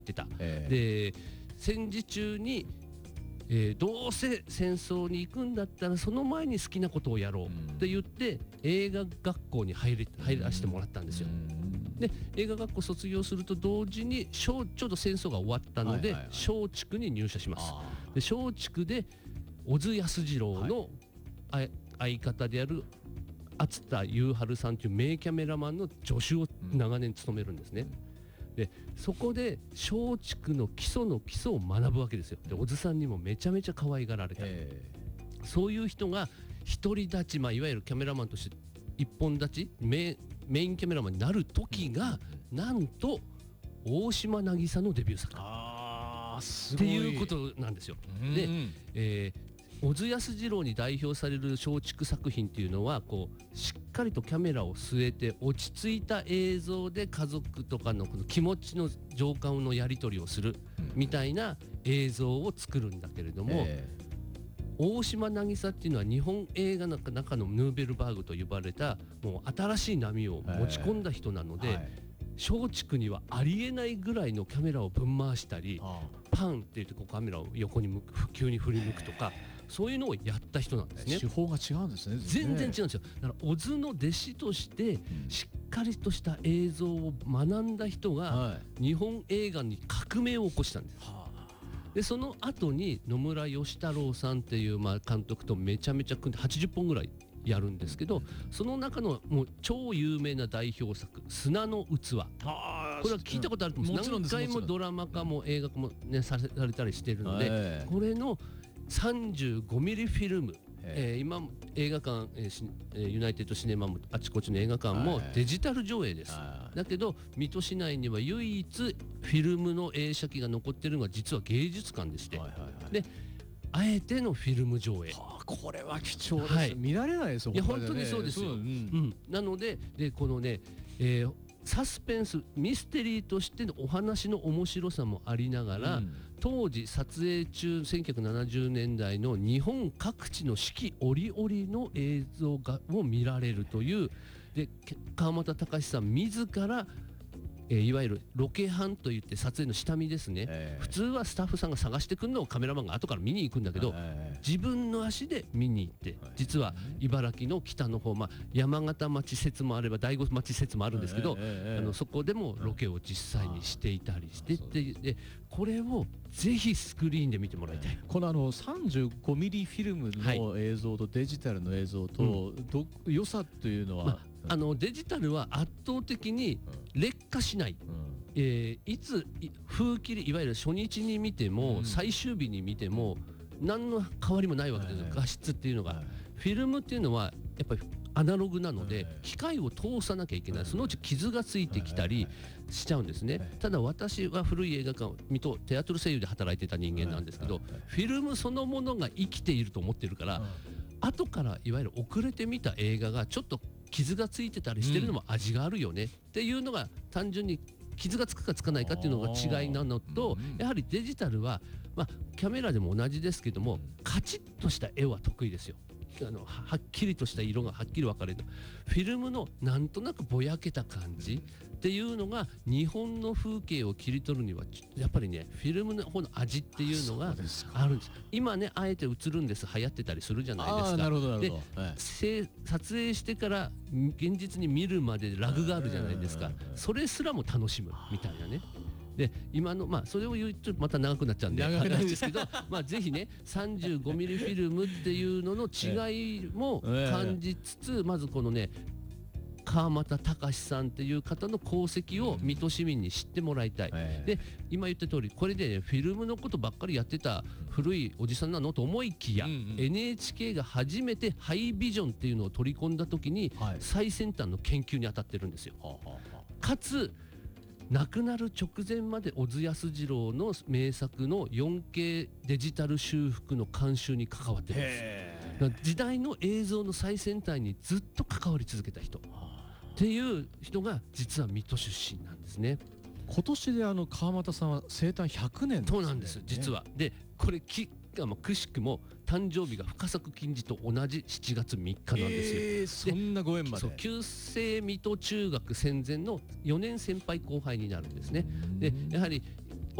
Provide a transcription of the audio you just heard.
ってた、で戦時中に、どうせ戦争に行くんだったらその前に好きなことをやろうって言って映画学校に入らせてもらったんですよ。で映画学校卒業すると同時にちょうど戦争が終わったので松竹に入社します。で松竹で小津安二郎の相方である熱田裕春さんという名キャメラマンの助手を長年務めるんですね。でそこで松竹の基礎の基礎を学ぶわけですよ。で小津さんにもめちゃめちゃ可愛がられた、そういう人が独り立ち、いわゆるキャメラマンとして一本立ちメインキャメラマンになる時が、なんと大島渚のデビュー作っていうことなんですよ。で、小津安二郎に代表される松竹作品っていうのはこうしっかりとキャメラを据えて落ち着いた映像で家族とかのこの気持ちの情感のやり取りをするみたいな映像を作るんだけれども、大島渚っていうのは日本映画の中のヌーベルバーグと呼ばれたもう新しい波を持ち込んだ人なので、松竹にはありえないぐらいのキャメラをぶん回したり、パンって言ってこうカメラを横に急に振り向くとか、そういうのをやった人なんですね。 手法が違うんですね。 全然違うんですよ。だから小津の弟子としてしっかりとした映像を学んだ人が日本映画に革命を起こしたんです。でその後に野村義太郎さんっていう監督とめちゃめちゃ組んで80本ぐらいやるんですけど、その中のもう超有名な代表作砂の器、これは聞いたことあると思うんです。何回もドラマ化も映画化も、ね、されたりしてるので、これの35ミリフィルム、今映画館、ユナイテッドシネマもあちこちの映画館もデジタル上映です。だけど水戸市内には唯一フィルムの映写機が残っているのが実は芸術館でして、であえてのフィルム上映、 これは貴重です、見られないですよ。 いや本当にそうですよ。なのでこのね、サスペンスミステリーとしてのお話の面白さもありながら、当時撮影中1970年代の日本各地の四季折々の映像を見られるというで、川俣隆さん自らいわゆるロケハンといって撮影の下見ですね、普通はスタッフさんが探してくるのをカメラマンが後から見に行くんだけど、自分の足で見に行って、実は茨城の北の方、山形町説もあれば大子町説もあるんですけど、そこでもロケを実際にしていたりしてでこれをぜひスクリーンで見てもらいたい。 この35ミリフィルムの映像とデジタルの映像と、良さというのは、 デジタルは圧倒的に劣化しない、いつ風切りいわゆる初日に見ても、最終日に見ても何の変わりもないわけですよ、画質っていうのが。フィルムっていうのはやっぱりアナログなので、機械を通さなきゃいけない、そのうち傷がついてきたりしちゃうんですね。ただ私は古い映画館水戸テアトル声優で働いてた人間なんですけど、フィルムそのものが生きていると思ってるから、後からいわゆる遅れて見た映画がちょっと傷がついてたりしてるのも味があるよねっていうのが、単純に傷がつくかつかないかっていうのが違いなのと、やはりデジタルは、キャメラでも同じですけども、カチッとした絵は得意ですよ。はっきりとした色がはっきり分かれる。フィルムのなんとなくぼやけた感じっていうのが日本の風景を切り取るにはやっぱりね、フィルムの方の味っていうのがあるんです。今ね、あえて映るんです、流行ってたりするじゃないですか。で、撮影してから現実に見るまでラグがあるじゃないですか。それすらも楽しむみたいなね。で今のそれを言うとまた長くなっちゃうんで長くないですけどぜひね35ミリフィルムっていうのの違いも感じつつ、まずこのね川俣隆さんっていう方の功績を水戸市民に知ってもらいたい。で今言った通りこれで、ね、フィルムのことばっかりやってた古いおじさんなのと思いきや、NHK が初めてハイビジョンっていうのを取り込んだ時に、最先端の研究に当たってるんですよ。かつ亡くなる直前まで小津安二郎の名作の 4K デジタル修復の監修に関わってるんです。時代の映像の最先端にずっと関わり続けた人っていう人が実は水戸出身なんですね。 今年で川俣さんは生誕100年ですね。 そうなんです実は。でこれくしくも誕生日が深作金次と同じ7月3日なんですよ。 そんなご縁まで。 旧制水戸中学戦前の4年先輩後輩になるんですね。でやはり